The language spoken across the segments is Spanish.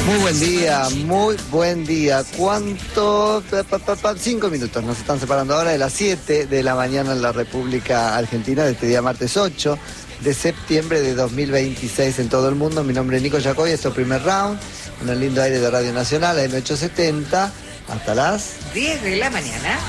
Muy buen día, muy buen día. ¿Cuánto? 5 minutos nos están separando ahora de las 7 de la mañana en la República Argentina de este día martes 8 de septiembre de 2026 en todo el mundo. Mi nombre es Nico Yacoy, esto es Primer Round, en el lindo aire de Radio Nacional, AM870, hasta las 10 de la mañana.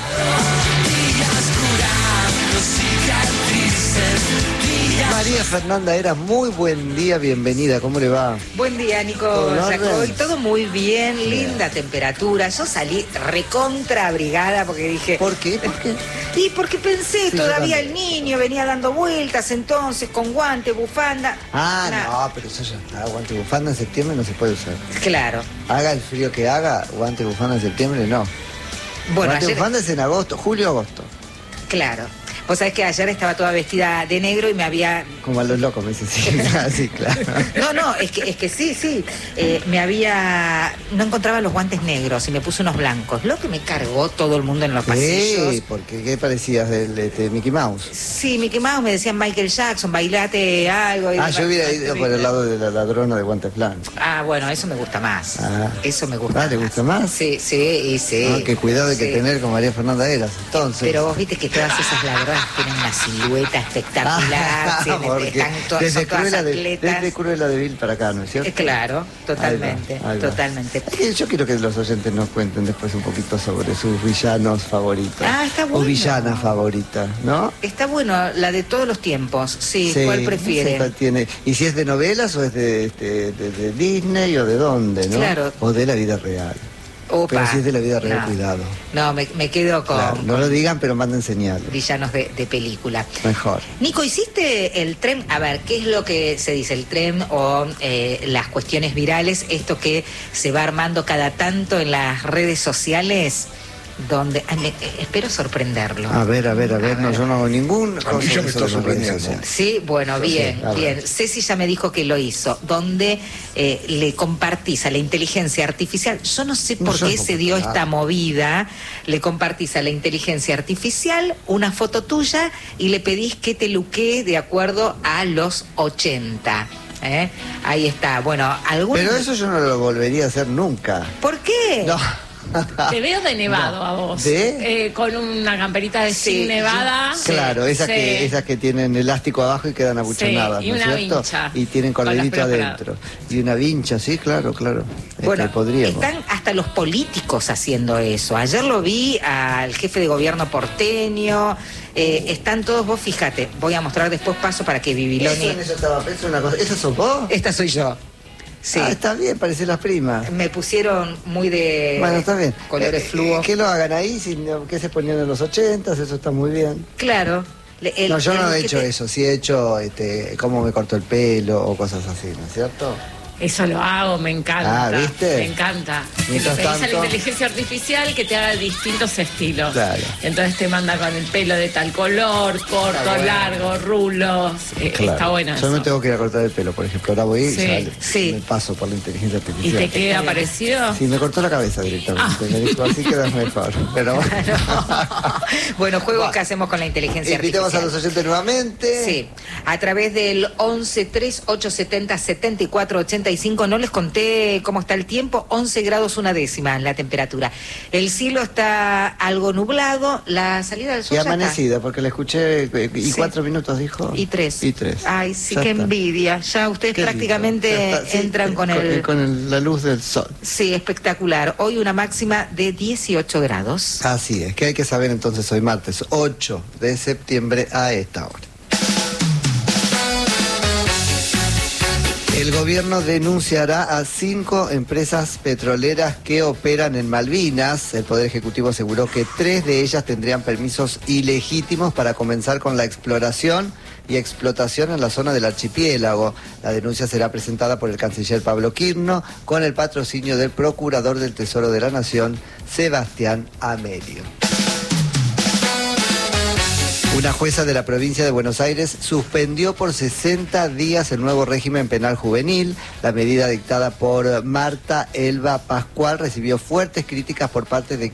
María Fernanda Eras, muy buen día, bienvenida, ¿cómo le va? Buen día, Nico ¿Todo Yacoy, orden? todo muy bien, linda temperatura. Yo salí recontra abrigada porque dije... ¿Por qué? ¿Por qué? Y porque pensé, Sí, todavía yo el niño venía dando vueltas entonces, con guante, bufanda. No, pero eso ya está, guante bufanda en septiembre no se puede usar. Claro. Haga el frío que haga, guante bufanda en septiembre no. Bueno, Guante ayer... bufanda es en agosto, julio-agosto. Claro. Vos sabés que ayer estaba toda vestida de negro y me había... Como a los locos, me dice, sí, sí, claro. No, es que sí. Me había... No encontraba los guantes negros y me puse unos blancos. Lo que me cargó todo el mundo en los pasillos. Sí, porque ¿qué parecías de Mickey Mouse? Sí, Mickey Mouse me decían Michael Jackson, bailate algo. Yo hubiera ido por el lado de la ladrona de guantes blancos. Bueno, eso me gusta más. Eso me gusta ¿Le gusta más? Sí. Qué cuidado hay que Sí. tener con María Fernanda Eras, entonces. Pero vos viste que todas esas ladronas tienen una silueta espectacular, Porque están todas, son todas atletas. desde Cruella de Vil para acá, ¿no es cierto? Claro, totalmente, Ahí va. totalmente. Yo quiero que los oyentes nos cuenten después un poquito sobre sus villanos favoritos. Está bueno. O villanas favoritas, ¿no? Está bueno, la de todos los tiempos, sí. ¿Cuál prefiere? No sé cuál tiene. ¿Y si es de novelas o es de Disney o de dónde, no? Claro. O de la vida real. Opa. Pero si es de la vida real, No. cuidado. No, me quedo con, Claro, no con lo digan, pero manden señal. villanos de película. Mejor. Nico, ¿hiciste el tren? A ver, ¿qué es lo que se dice? El tren o las cuestiones virales, esto que se va armando cada tanto en las redes sociales, donde espero sorprenderlo. A ver, no, yo no hago ningún A mí ya me está sorprendiendo. Sí, bueno, bien. a ver. Ceci ya me dijo que lo hizo, donde le compartís a la inteligencia artificial, yo no sé por qué se dio esta movida, le compartís a la inteligencia artificial una foto tuya y le pedís que te luquee de acuerdo a los 80. Ahí está, bueno, algunos... Pero eso yo no lo volvería a hacer nunca. ¿Por qué? No. Te veo de nevado a vos. Con una camperita de Sí, sin nevada. Claro, esas que tienen elástico abajo y quedan abuchonadas, Sí, y ¿no es una cierto? vincha. Y tienen Con corderito las pelos adentro. Y una vincha, sí, claro. Bueno, Podríamos. están hasta los políticos haciendo eso. Ayer lo vi al jefe de gobierno porteño. Están todos, vos fíjate, voy a mostrar después paso para que Bibiloni... ¿Esa sos vos? Esta soy yo. Sí. Está bien, parece las primas. Me pusieron muy de Bueno, está bien. colores fluo. Que lo hagan ahí, que se ponían en los 80, eso está muy bien. Claro. No, yo no he hecho eso, sí he hecho cómo me cortó el pelo o cosas así, ¿no es cierto? Eso lo hago, me encanta. ¿viste? Me encanta. Que Mientras te pedís a tanto- la inteligencia artificial que te haga distintos estilos. Claro. Entonces te manda con el pelo de tal color, corto, bueno. largo, rulos. Claro. Está bueno Yo eso. me tengo que ir a cortar el pelo, por ejemplo. Ahora voy Sí, y ya sí. me paso por la inteligencia ¿Y artificial. te queda parecido? Sí, me cortó la cabeza directamente. Me dijo, así quedas mejor. Pero bueno. Bueno, juegos Bueno. que hacemos con la inteligencia Invitemos a artificial. los oyentes nuevamente. Sí, a través del 1138707485. No les conté cómo está el tiempo. 11 grados 1/10 la temperatura. El cielo está algo nublado. La salida del sol Y ya está. amanecida, porque la escuché y Sí. 4 minutos dijo. Y 3. Y 3. Ay, sí, Ya qué está. envidia. Ya ustedes Qué prácticamente lindo. Ya está. Sí, entran con el... la luz del sol. Sí, espectacular. Hoy una máxima de 18 grados. Así es, que hay que saber entonces hoy martes 8 de septiembre a esta hora. El gobierno denunciará a 5 empresas petroleras que operan en Malvinas. El Poder Ejecutivo aseguró que 3 de ellas tendrían permisos ilegítimos para comenzar con la exploración y explotación en la zona del archipiélago. La denuncia será presentada por el canciller Pablo Quirno con el patrocinio del Procurador del Tesoro de la Nación, Sebastián Amelio. Una jueza de la provincia de Buenos Aires suspendió por 60 días el nuevo régimen penal juvenil. La medida dictada por Marta Elba Pascual recibió fuertes críticas por parte de